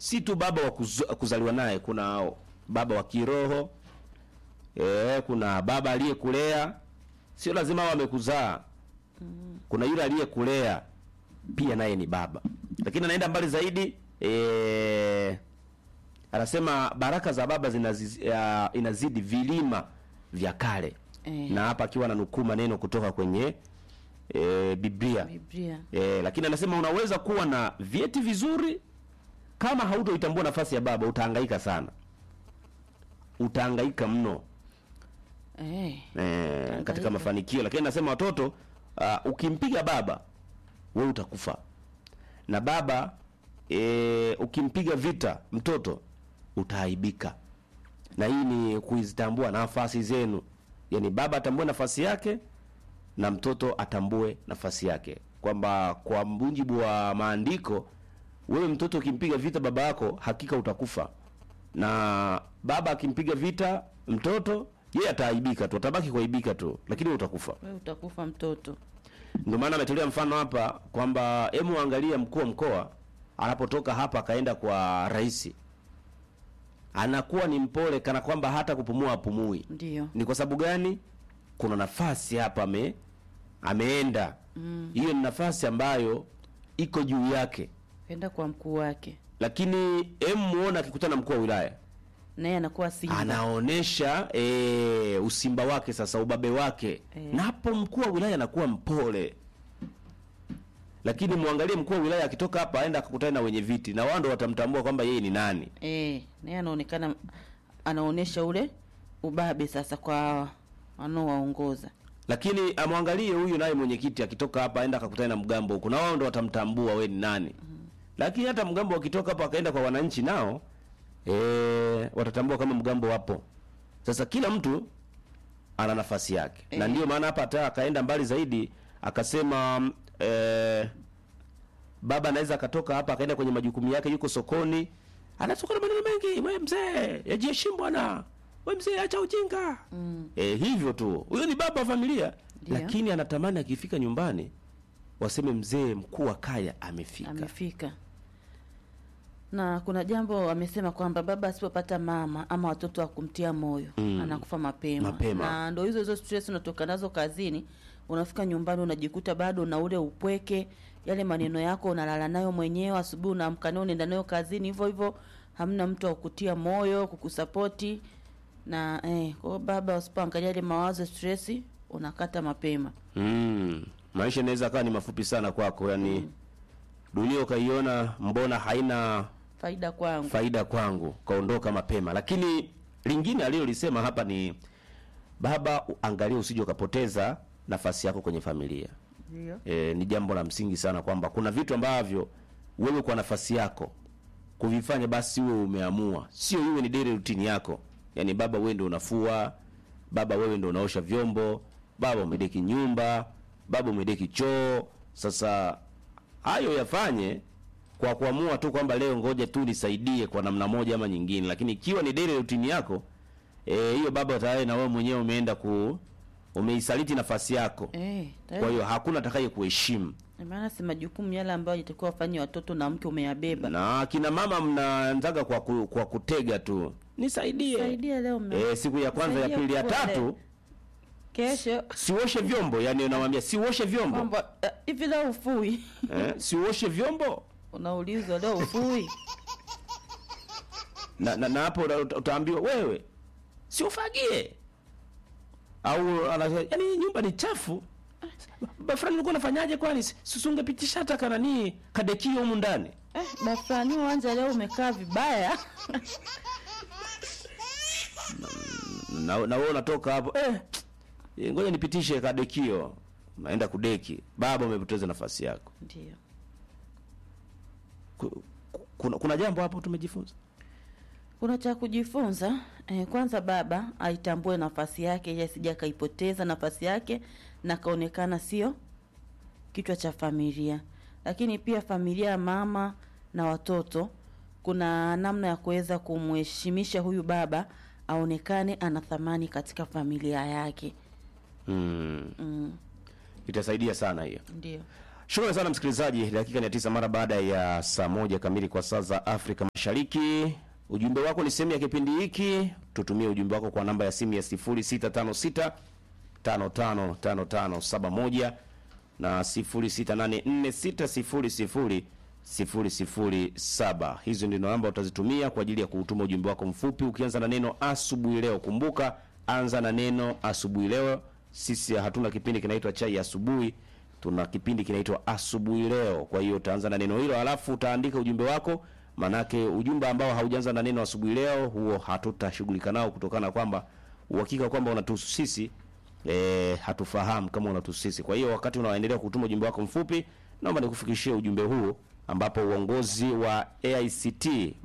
si tu baba wa kuzaliwa naye, kuna baba wa kiroho, kuna baba aliyekulea, sio lazima awe amekuzaa. Kuna yule aliyekulea pia naye ni baba. Lakini anaenda mbali zaidi, anasema baraka za baba inazidi vilima vya kale. Na hapa akiwa ananukuu maneno kutoka kwenye Biblia. Lakini anasema unaweza kuwa na vyeti vizuri, kama hautoitambua nafasi ya baba utahangaika sana. Utahangaika mno. Katika mafanikio. Lakini anasema watoto, ukimpiga baba wewe utakufa. Na baba ukimpiga vita mtoto utaaibika. Na hii ni kuizitambua nafasi zenu. Yaani baba atambue nafasi yake na mtoto atambue nafasi yake. Kwamba kwa mujibu wa maandiko, wewe mtoto ukimpiga vita baba yako hakika utakufa. Na baba akimpiga vita mtoto, yeye ataaibika tu, atabaki kuaibika tu, lakini utakufa. Wewe utakufa mtoto. Ndio maana ametolea mfano hapa kwamba hemu angalia mkuu wa mkoa anapotoka hapa akaenda kwa rais. Anakuwa ni mpole kana kwamba hata kupumua apumui. Ndio. Ni kwa sababu gani? Kuna nafasi hapa ameenda. Hiyo ni nafasi ambayo iko juu yake. Kaenda kwa mkuu wake. Lakini muona akikutana na mkuu wa wilaya, naye anakuwa simba. Anaonesha usimba wake sasa, ubabe wake. Na hapo mkuu wa wilaya anakuwa mpole. Lakini muangalie mkuu wa wilaya akitoka hapa aenda akakutana na wenye viti, na wao ndio watamtambua kwamba yeye ni nani. Naye anaonekana anaonesha ule ubabe sasa kwa wanaowaongoza. Lakini amwangalie huyu naye mwenyekiti akitoka hapa aenda akakutana na mgambo huko, na wao ndio watamtambua wewe ni nani. Lakini hata mgambo akitoka hapa akaenda kwa wananchi nao watatambua kama mgambo wapo. Sasa kila mtu ana nafasi yake. Na ndio maana hapa hata akaenda mbali zaidi akasema baba anaweza akatoka hapa akaenda kwenye majukumu yake, yuko sokoni, anatoka na maneno mengi, wewe mzee, yajiheshimu bwana. Wewe mzee, acha ujinga. Hivyo tu. Huyo ni baba wa familia. Lakini anatamani akifika nyumbani waseme mzee mkuu wa kaya amefika. Na kuna jambo amesema kwamba baba asipopata mama ama watoto wa kumtia moyo anakufa mapema. Na ndio hizo stress unatoka nazo kazini, unafika nyumbani unajikuta bado na ule upweke, yale maneno yako unalala nayo mwenyewe, asubuhi unaamka nayo unaenda nayo kazini hivyo hivyo, hamna mtu wa kukutia moyo, kukusapoti. Na kwa baba usipoangalia ile mawazo stress unakata mapema. Maisha inaweza kaa ni mafupi sana kwako, yani dunia ukaiona mbona haina faida kwangu, kaondoka mapema. Lakini lingine alilolisema hapa ni baba, angalia usije ukapoteza nafasi yako kwenye familia. Ndio. Ni jambo la msingi sana kwamba kuna vitu ambavyo wewe kwa nafasi yako kuvifanya basi wewe umeamua, sio iwe ni daily routine yako. Yani baba wewe ndio unafua, baba wewe ndio unaosha vyombo, baba umedeki nyumba, baba umedeki choo. Sasa hayo yafanye kwa kuamua tu kwamba leo ngoja tu nisaidie kwa namna moja ama nyingine. Lakini ikiwa ni daily routine yako, hiyo baba tayari na wewe mwenyewe umeenda umeisaliti nafasi yako. Kwa hiyo hakuna atakaye kuheshimu. Maana si majukumu yale ambayo yatakuwa wafanye watoto na mke umeyabeba. Na kina mama mnaanzaga kwa kutega tu. Nisaidie leo siku ya kwanza, ya pili, ya tatu. Kesho sioshe vyombo, yani unamwambia sioshe vyombo. Kwamba hivi leo ufui. Sioshe vyombo. Unaulizwa leo ufui. na hapo utaambiwa wewe si ufagie. Au yani nyumba ni chafu. Bafrani ulikuwa unafanyaje kwani? Sisungepitisha hata kanani kadekio humu ndani. Bafrani uwanja leo umekaa vibaya. na wewe unatoka hapo ngoja nipitishe kadekio, naenda kudeki. Baba umepoteza nafasi yako. Ndio. Kuna jambo hapo tumejifunza. Kuna cha kujifunza. Kwanza baba aitambue nafasi yake, yeye asije kaipoteza nafasi yake na kaonekana sio kichwa cha familia. Lakini pia familia, mama na watoto, kuna namna ya kuweza kumheshimisha huyu baba aonekane ana thamani katika familia yake. Itasaidia sana hiyo. Ndio. Shukrani sana msikilizaji, dakika ni 9 mara baada ya saa 1 kamili kwa saa za Afrika Mashariki. Ujumbe wako ni sehemu ya kipindi hiki. Tutumie ujumbe wako kwa namba ya simu ya 0656 555571 na 0684600007. Hizo ndio namba utazitumia kwa ajili ya kutuma ujumbe wako mfupi ukianza na neno asubuhi leo. Kumbuka, anza na neno asubuhi leo. Sisi hatuna kipindi kinaitwa chai ya asubuhi, tuna kipindi kinaitwa asubuhi leo. Kwa hiyo utaanza na neno hilo, alafu utaandika ujumbe wako. Manake ujumbe ambao haujaanza na neno asubuhi leo, huo hatutashughulika nao, kutokana kwamba uhakika kwamba unatuhusu sisi hatufahamu kama unatuhusu sisi. Kwa hiyo wakati unaendelea kutuma ujumbe wako mfupi, naomba nikufikishie ujumbe huu, ambapo uongozi wa AICT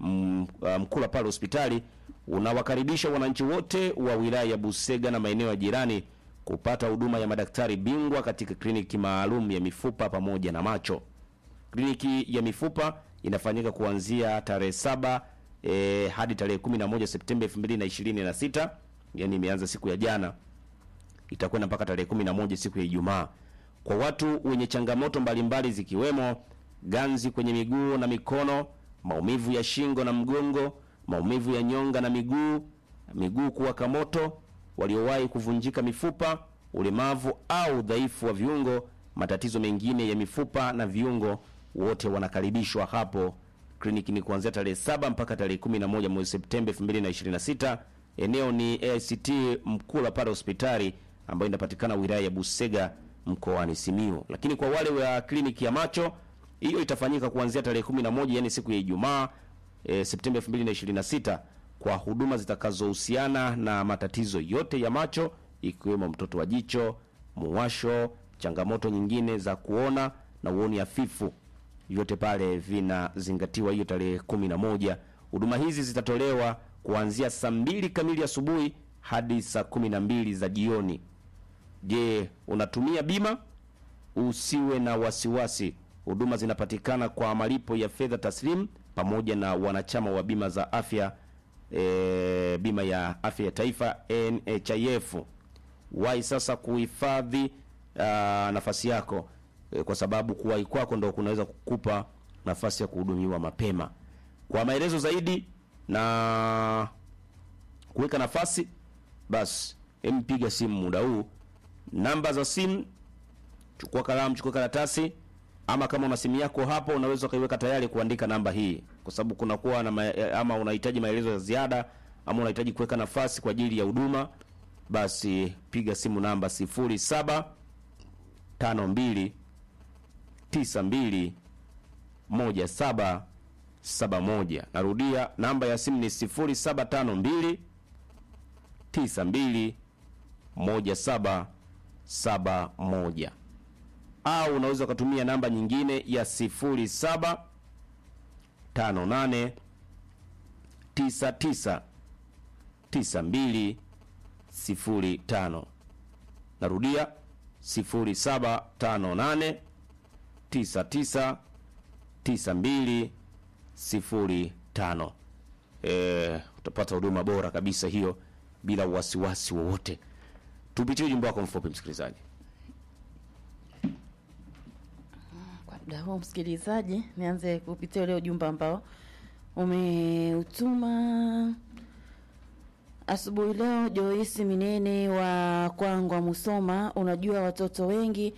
Mkula pale hospitali unawakaribisha wananchi wote wa wilaya ya Busega na maeneo ya jirani kupata huduma ya madaktari bingwa katika kliniki maalum ya mifupa pamoja na macho. Kliniki ya mifupa inafanyika kuanzia tarehe 7 hadi tarehe 11 Septemba 2026, yani imeanza siku ya jana, itakwenda mpaka tarehe 11 siku ya Ijumaa. Kwa watu wenye changamoto mbalimbali zikiwemo ganzi kwenye miguu na mikono, maumivu ya shingo na mgongo, maumivu ya nyonga na miguu kuwaka moto, waliowahi kuvunjika mifupa, ulemavu au dhaifu wa viungo, matatizo mengine ya mifupa na viungo, wote wanakaribishwa hapo. Kliniki ni kuanzia tarehe 7 mpaka tarehe 11 mwezi Septemba 2026. Eneo ni AICT Mkula pale hospitali, ambayo inapatikana wilaya ya Busega mkoani Simiyu. Lakini kwa wale wa kliniki ya macho, hiyo itafanyika kuanzia tarehe 11, yani siku ya Ijumaa, Septemba 2026, kwa huduma zitakazohusiana na matatizo yote ya macho, ikiwemo mtoto wa jicho, muwasho, changamoto nyingine za kuona na uoni hafifu. Yote pale vinazingatiwa hiyo tarehe 11. Huduma hizi zitatolewa kuanzia saa 2 kamili asubuhi hadi saa 12 za jioni. Je, unatumia bima? Usiwe na wasiwasi. Huduma zinapatikana kwa malipo ya fedha taslim pamoja na wanachama wa bima za afya, bima ya afya ya taifa NHIF. Wahi sasa kuhifadhi nafasi yako, kwa sababu kuwahi kwako ndio kunaweza kukupa nafasi ya kuhudumiwa mapema. Kwa maelezo zaidi na kuweka nafasi, basi mpiga simu muda huu. Namba za simu, chukua kalamu, chukua karatasi, ama kama una simu yako hapo unaweza kaiweka tayari kuandika namba hii, kwa sababu kuna kuwa na ama unahitaji maelezo ya ziada ama unahitaji kuweka nafasi kwa ajili ya huduma, basi piga simu namba 0752921771. Narudia, namba ya simu ni 0752921771, au unaweza ukatumia namba nyingine ya 0758999205. Narudia, 0758999205. Utapata huduma bora kabisa hiyo bila wasiwasi wowote. Tupitie ujumbe wako mfupi msikilizaji. Kwa muda huu msikilizaji, nianze kupitia ule ujumbe ambao umeutuma asubuhi leo. Joyce Minene wa Kwangwa Musoma, unajua watoto wengi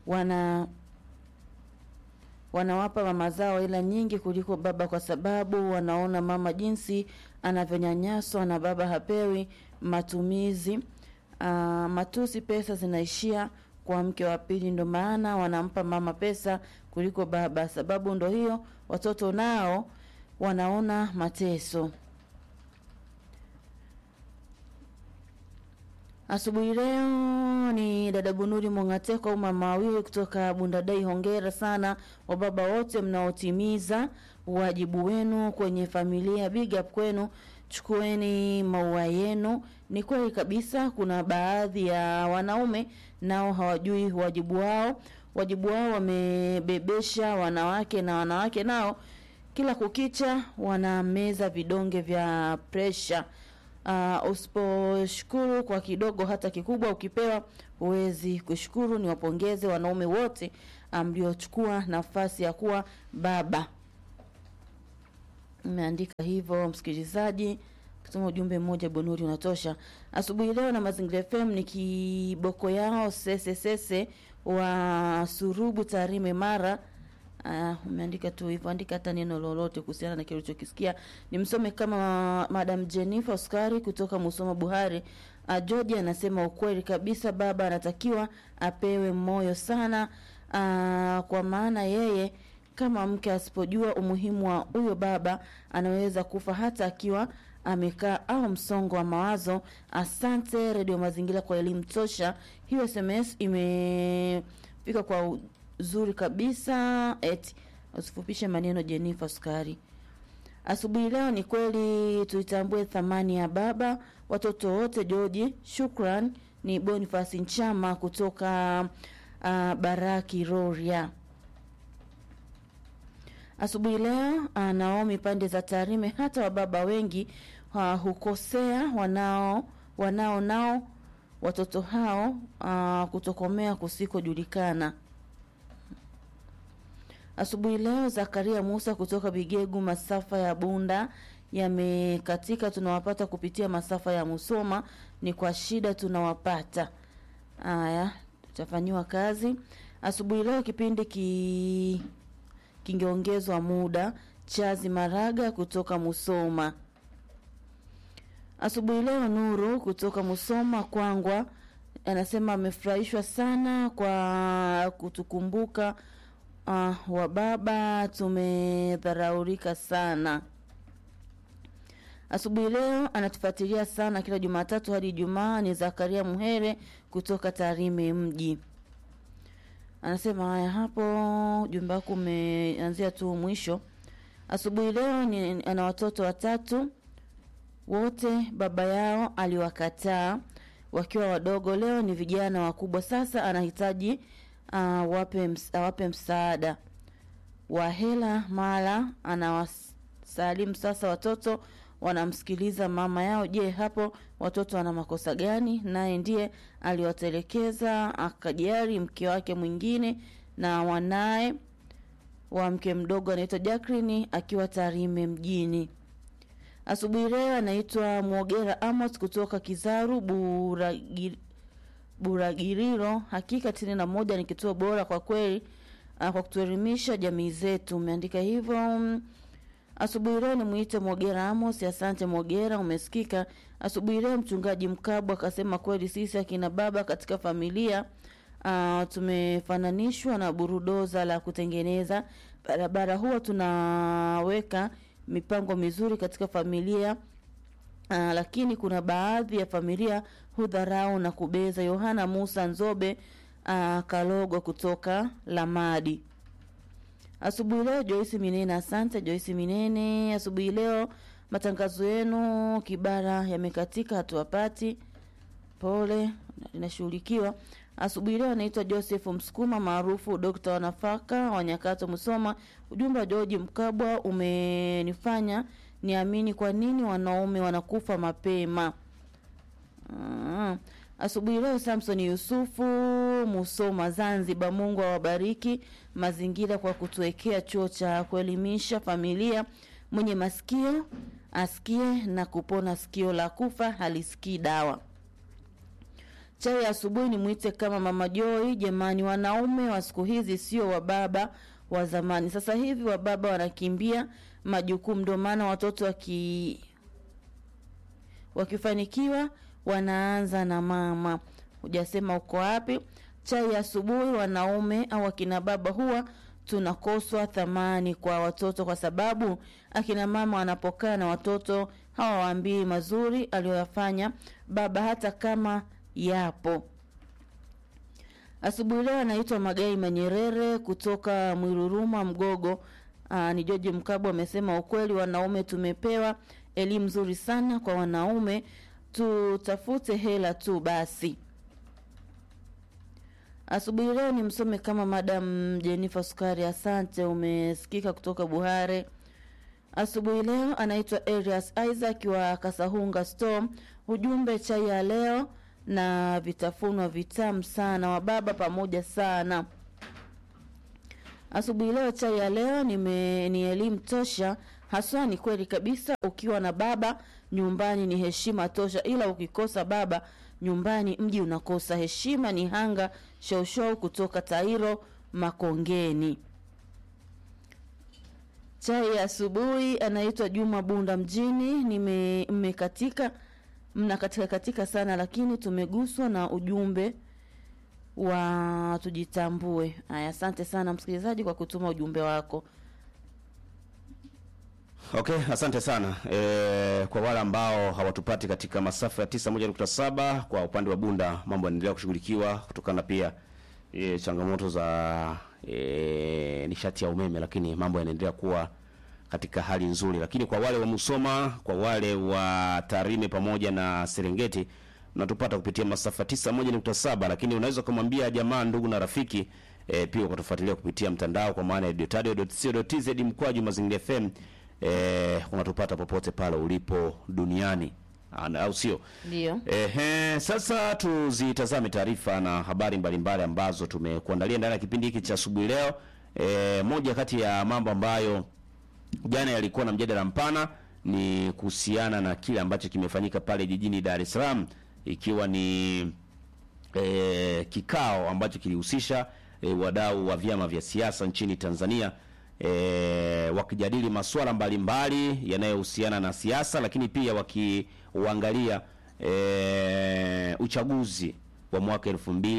wanawapa mama zao ila nyingi kuliko baba, kwa sababu wanaona mama jinsi anavyonyanyaswa na baba hapewi matumizi. Matusi, pesa zinaishia kwa mke wa pili, ndo maana wanampa mama pesa kuliko baba. Sababu ndo hiyo, watoto nao wanaona mateso. Asubuhi leo ni dada Bunuri Mongateko au mama wawili kutoka Bundadai. Hongera sana wababa wote mnaotimiza wajibu wenu kwenye familia. Big up kwenu, chukueni maua yenu. Ni kweli kabisa, kuna baadhi ya wanaume nao hawajui wajibu wao. Wajibu wao wamebebesha wanawake, na wanawake nao kila kukicha wanameza vidonge vya pressure. Usiposhukuru kwa kidogo hata kikubwa ukipewa huwezi kushukuru. Ni wapongeze wanaume wote mliochukua nafasi ya kuwa baba. Umeandika hivyo msikilizaji. Kusoma ujumbe mmoja Bonuri unatosha. Asubuhi leo na Mazingira FM ni kiboko yao sese wa Surubu Tarime Mara. Umeandika tu hivyo, andika hata neno lolote kuhusiana na kile ulichokisikia. Nimsome kama Madam Jennifer Oskari kutoka Musoma Buhari. George anasema ukweli kabisa, baba anatakiwa apewe moyo sana, kwa maana yeye kama mke asipojua umuhimu wa huyo baba anaweza kufa hata akiwa amekaa au msongo wa mawazo. Asante Radio Mazingira kwa elimu tosha. Hiyo SMS imefika kwa uzuri kabisa. Usifupishe maneno Jennifer Skari. Asubuhi leo ni kweli tuitambue thamani ya baba watoto wote. George, shukran. Ni Boniface Nchama kutoka Baraki Roria. Asubuhi leo Naomi pande za Tarime, hata wababa wengi hukosea wanao nao watoto hao kutokomea kusikojulikana. Asubuhi leo Zakaria Musa kutoka Bigegu, masafa ya Bunda yamekatika, tunawapata kupitia masafa ya Musoma, ni kwa shida tunawapata. Haya, tutafanywa kazi. Asubuhi leo kipindi kingeongezwa muda. Chazi Maraga kutoka Musoma. Asubuhi leo Nuru kutoka Musoma Kwangwa anasema amefurahishwa sana kwa kutukumbuka wa baba, tumedharaurika sana. Asubuhi leo anatufuatilia sana kila Jumatatu hadi Ijumaa ni Zakaria Muhere kutoka Tarime mji. Anasema haya hapo, jumba wako umeanzia tu mwisho. Asubuhi leo ana watoto 3, wote baba yao aliwakataa wakiwa wadogo, leo ni vijana wakubwa, sasa anahitaji awape msaada wa hela mara anawasalimu. Sasa watoto wanamsikiliza mama yao. Je, hapo watoto wana makosa gani? Naye ndiye aliwatelekeza akajari mke wake mwingine na wanae wa mke mdogo anaitwa Jacqueline akiwa Tarime mjini. Asubuhi leo anaitwa Mwogera Amos kutoka Kizaru Buragiriro. Hakika 91 ni kituo bora kwa kweli kwa kutuelimisha jamii zetu. Umeandika hivyo. Asubuhi leo nimuite Mwogera Amos. Asante Mwogera, umesikika. Asubuhi leo mchungaji Mkabwa akasema kweli sisi akina baba katika familia tumefananishwa na burudoza la kutengeneza barabara. Huwa tunaweka mipango mizuri katika familia, lakini kuna baadhi ya familia hudharau na kubeza. Yohana Musa Nzobe Kalogo kutoka Lamadi. Asubuhi leo Joyce Minene. Asante Joyce Minene. Asubuhi leo matangazo yenu Kibara yamekatika, hatuwapati. Pole, inashughulikiwa. Asubuhi leo anaitwa Joseph Msukuma maarufu Dr. Wanafaka wa Nyakato Musoma. Ujumbe wa George Mkabwa umenifanya niamini kwa nini wanaume wanakufa mapema. Asubuhi leo Samson Yusufu Musoma Zanzibar. Mungu awabariki mazingira kwa kutuwekea chuo cha kuelimisha familia. Mwenye masikio asikie na kupona, sikio la kufa halisikii dawa. Chai ya asubuhi ni muite kama Mama Joy. Jamani, wanaume wa siku hizi sio wababa wa zamani. Sasa hivi wababa wanakimbia majukumu, ndio maana watoto wakifanikiwa wanaanza na mama. Hujasema uko wapi? Chai ya asubuhi, wanaume au akina baba huwa tunakoswa thamani kwa watoto kwa sababu akina mama wanapokaa na watoto hawaambii mazuri aliyoyafanya baba hata kama yapo. Asubuhi leo anaitwa Magai Manyerere kutoka Mwiruruma Mgogo. Ni George Mkabwa amesema ukweli, wanaume tumepewa elimu nzuri sana. Kwa wanaume tutafute hela tu basi. Asubuhi leo ni msome kama Madam Jennifer Sukari. Asante, umesikika kutoka Buhare. Asubuhi leo anaitwa Elias Isaac wa Kasahunga Storm. Ujumbe chai ya leo na vitafunwa vitamu sana, wababa pamoja sana. asubuhi leo chai ya leo ni elimu tosha. Haswa ni kweli kabisa, ukiwa na baba nyumbani ni heshima tosha, ila ukikosa baba nyumbani mji unakosa heshima. Ni Hanga Shosho kutoka Tairo Makongeni. Chai ya asubuhi anaitwa Juma Bunda mjini. Mnakatika sana, lakini tumeguswa na ujumbe wa tujitambue. Haya, asante sana msikilizaji kwa kutuma ujumbe wako. Okay, asante sana. Kwa wale ambao hawatupati katika masafa ya 91.7 kwa upande wa Bunda, mambo yanaendelea kushughulikiwa kutokana pia changamoto za nishati ya umeme, lakini mambo yanaendelea kuwa katika hali nzuri. Lakini kwa wale wa Musoma, kwa wale wa Tarime pamoja na Serengeti, unatupata kupitia masafa 91.7, lakini unaweza kumwambia jamaa, ndugu na rafiki pia ukatufuatilia kupitia mtandao kwa maana ya radio.co.tz mkwaju Mazingira FM. Unatupata popote pale ulipo duniani, au sio? Ndio. Sasa tuzitazame taarifa na habari mbalimbali ambazo tumekuandalia ndani ya kipindi hiki cha asubuhi leo. Moja kati ya mambo ambayo jana yalikuwa na mjadala mpana ni kuhusiana na kile ambacho kimefanyika pale jijini Dar es Salaam, ikiwa ni kikao ambacho kilihusisha wadau wa vyama vya siasa nchini Tanzania, wakijadili masuala mbalimbali yanayohusiana na siasa, lakini pia wakiangalia uchaguzi wa mwaka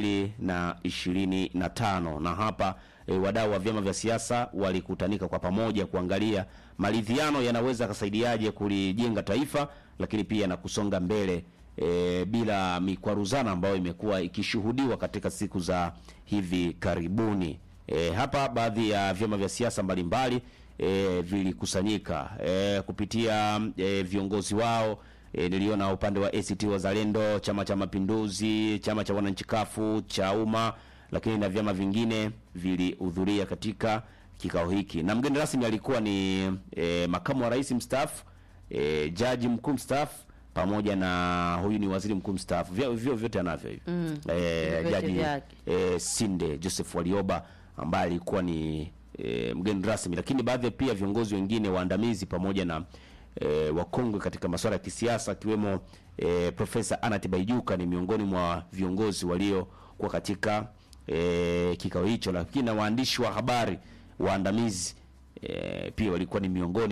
2025. Na hapa wadau wa vyama vya siasa walikutanika kwa pamoja kuangalia maridhiano yanaweza kusaidiaje kulijenga taifa, lakini pia na kusonga mbele bila mikwaruzano ambayo imekuwa ikishuhudiwa katika siku za hivi karibuni. Hapa baadhi ya vyama vya siasa mbalimbali vilikusanyika kupitia viongozi wao. Niliona upande wa ACT Wazalendo, Chama cha Mapinduzi, Chama cha Wananchi kafu, Chauma, lakini na vyama vingine vilihudhuria katika kikao hiki. Na mgeni rasmi alikuwa ni makamu wa rais mstaafu, jaji mkuu mstaafu, pamoja na huyu ni waziri mkuu mstaafu. Vyote anavyo hivi. Jaji Sinde Joseph Warioba ambaye alikuwa ni mgeni rasmi, lakini baadhi pia viongozi wengine waandamizi pamoja na wakongwe katika masuala ya kisiasa, akiwemo Profesa Anna Tibaijuka ni miongoni mwa viongozi walio kwa katika kikao hicho, lakini na waandishi wa habari waandamizi pia walikuwa ni miongoni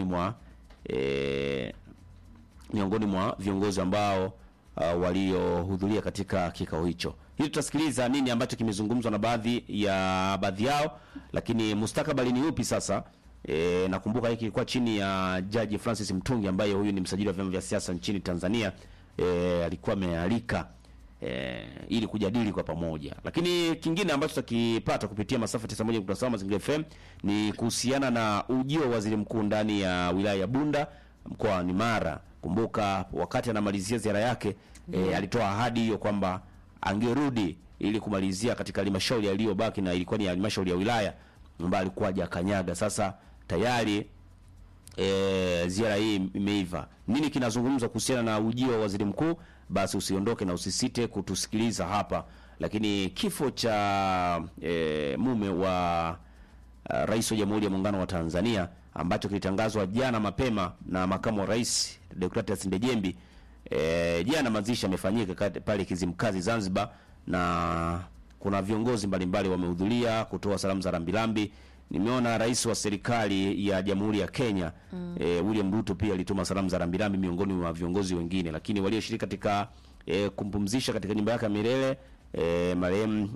mwa viongozi ambao waliohudhuria katika kikao hicho. Hili tutasikiliza nini ambacho kimezungumzwa na baadhi yao, lakini mustakabali ni upi sasa? Nakumbuka hiki kilikuwa chini ya Jaji Francis Mtungi ambaye huyu ni msajili wa vyama vya siasa nchini Tanzania. Alikuwa amealika ili kujadili kwa pamoja. Lakini kingine ambacho tutakipata kupitia masafa 91.7 Mazingira FM ni kuhusiana na ujio wa waziri mkuu ndani ya wilaya ya Bunda mkoa ni Mara. Kumbuka wakati anamalizia ziara yake alitoa ahadi hiyo kwamba angerudi ili kumalizia katika halmashauri iliyobaki, na ilikuwa ni halmashauri ya wilaya ambayo alikuwa hajakanyaga. Sasa tayari ziara hii imeiva. Nini kinazungumzwa kuhusiana na ujio wa waziri mkuu? Basi usiondoke na usisite kutusikiliza hapa. Lakini kifo cha mume wa rais wa Jamhuri ya Muungano wa Tanzania ambacho kilitangazwa jana mapema na makamu wa rais Deogratias Ndejembi, jana mazishi yamefanyika pale Kizimkazi Zanzibar, na kuna viongozi mbalimbali wamehudhuria kutoa salamu za rambirambi. Nimeona rais wa serikali ya Jamhuri ya Kenya William Ruto pia alituma salamu za rambirambi miongoni mwa viongozi wengine, lakini walioshiriki katika kumpumzisha katika nyumba yake ya milele marehemu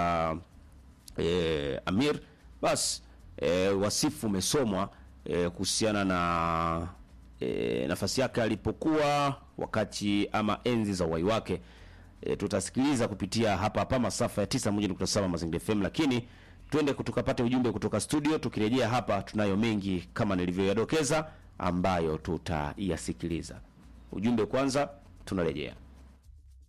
Amir, basi wasifu umesomwa kuhusiana na nafasi yake alipokuwa wakati ama enzi za uhai wake. Tutasikiliza kupitia hapa masafa ya 91.7 Mazingira FM, lakini twende kutukapate ujumbe kutoka studio. Tukirejea hapa tunayo mengi kama nilivyoyadokeza ambayo tutayasikiliza. Ujumbe kwanza, tunarejea.